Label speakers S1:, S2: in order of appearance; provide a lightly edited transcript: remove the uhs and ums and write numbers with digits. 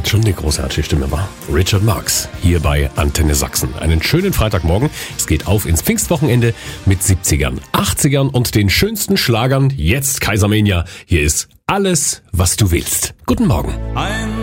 S1: Hat schon eine großartige Stimme, war Richard Marx hier bei Antenne Sachsen. Einen schönen Freitagmorgen. Es geht auf ins Pfingstwochenende mit 70ern, 80ern und den schönsten Schlagern. Jetzt Kaisermania. Hier ist alles, was du willst. Guten Morgen.